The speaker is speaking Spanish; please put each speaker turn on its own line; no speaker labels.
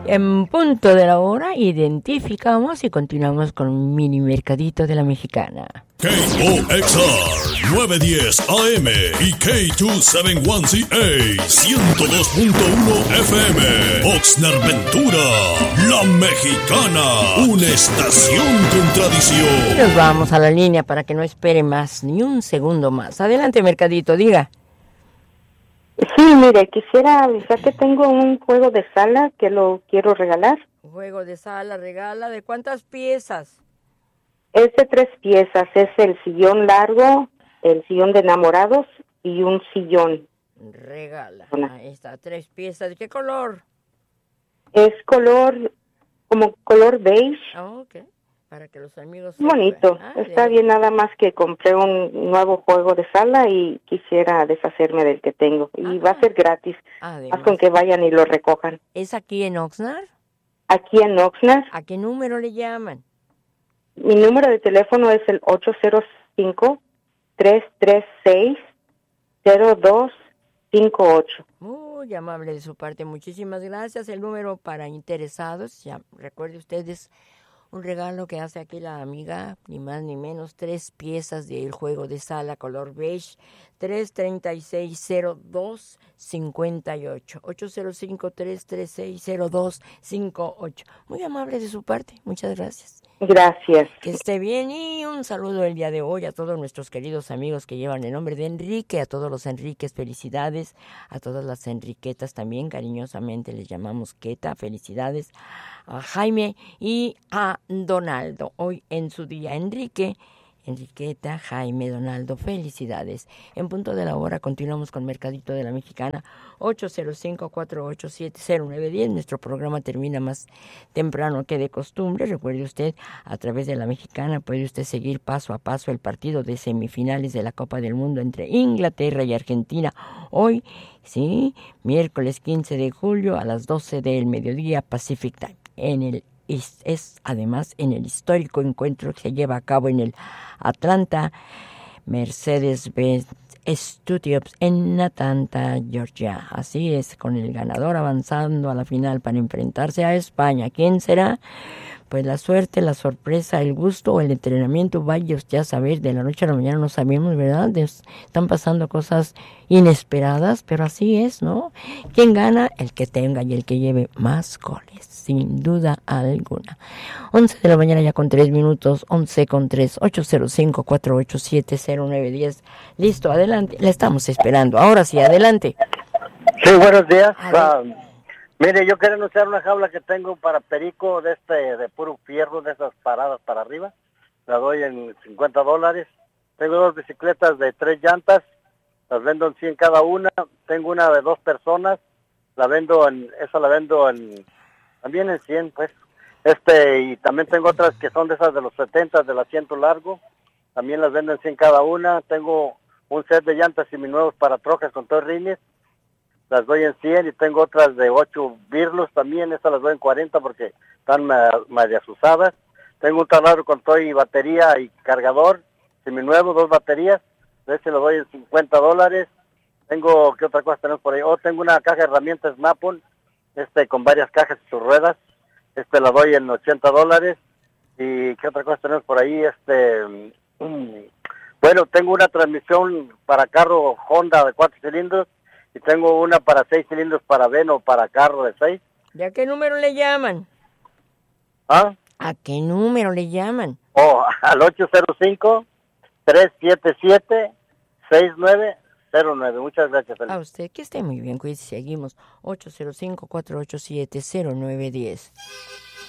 En punto de la hora, identificamos y continuamos con un mini mercadito de la Mexicana.
KOXR 910 AM y K271CA 102.1 FM. Oxnard Ventura, la Mexicana, una estación con tradición.
Y nos vamos a la línea para que no espere más, ni un segundo más. Adelante, mercadito, diga.
Sí, mire, quisiera avisar que tengo un juego de sala que lo quiero regalar.
Juego de sala, regala, ¿de cuántas piezas?
Es de 3 piezas, es el sillón largo, el sillón de enamorados y un sillón.
Regala, ahí está, 3 piezas. ¿De qué color?
Es como color beige.
Oh, ok, para que los amigos...
Bonito, está bien, nada más que compré un nuevo juego de sala y quisiera deshacerme del que tengo. Y va a ser gratis, más con que vayan y lo recojan.
¿Es aquí en Oxnard?
Aquí en Oxnard.
¿A qué número le llaman?
Mi número de teléfono es el 805-336-0258.
Muy amable de su parte, muchísimas gracias. El número para interesados, ya recuerde ustedes, un regalo que hace aquí la amiga, ni más ni menos, 3 piezas del juego de sala color beige, 336-0258, 805-336-0258. Muy amable de su parte, muchas gracias.
Gracias.
Que esté bien y un saludo el día de hoy a todos nuestros queridos amigos que llevan el nombre de Enrique, a todos los Enriques, felicidades, a todas las Enriquetas también, cariñosamente les llamamos Queta, felicidades, a Jaime y a Donaldo, hoy en su día. Enriqueta, Jaime, Donaldo, felicidades. En punto de la hora continuamos con Mercadito de la Mexicana, 805-487-0910. Nuestro programa termina más temprano que de costumbre. Recuerde usted, a través de la Mexicana puede usted seguir paso a paso el partido de semifinales de la Copa del Mundo entre Inglaterra y Argentina. Hoy, sí, miércoles 15 de julio a las 12 del mediodía, Pacific Time, es además en el histórico encuentro que se lleva a cabo en el Atlanta Mercedes-Benz Studios en Atlanta, Georgia. Así es, con el ganador avanzando a la final para enfrentarse a España. ¿Quién será? Pues la suerte, la sorpresa, el gusto o el entrenamiento, vaya usted a saber, de la noche a la mañana no sabemos, ¿verdad? Están pasando cosas inesperadas, pero así es, ¿no? ¿Quién gana? El que tenga y el que lleve más goles, sin duda alguna. 11 de la mañana ya con 3 minutos, 11:03, 805-487-0910. Listo, adelante, la estamos esperando. Ahora sí, adelante.
Sí, buenos días. Mire, yo quiero anunciar una jaula que tengo para perico de puro fierro, de esas paradas para arriba. La doy en $50. Tengo 2 bicicletas de 3 llantas, las vendo en 100 cada una. Tengo una de 2 personas, también en 100, pues. Y también tengo otras que son de esas de los 70, del asiento largo. También las vendo en 100 cada una. Tengo un set de llantas seminuevos para trocas con todo rines. Las doy en 100 y tengo otras de 8 birlos también, estas las doy en 40 porque están medias usadas. Tengo un taladro con todo y batería y cargador, seminuevo, 2 baterías, de ese lo doy en $50. Tengo, ¿qué otra cosa tenemos por ahí? Tengo una caja de herramientas Snap-on, con varias cajas y sus ruedas, la doy en $80. ¿Y qué otra cosa tenemos por ahí? Bueno, tengo una transmisión para carro Honda de 4 cilindros, y tengo una para 6 cilindros para Veno, para carro de 6.
¿Y a qué número le llaman?
¿Ah?
¿A qué número le llaman?
Al 805-377-6909. Muchas gracias, Felipe.
A usted, que esté muy bien, cuídese, seguimos. 805-487-0910.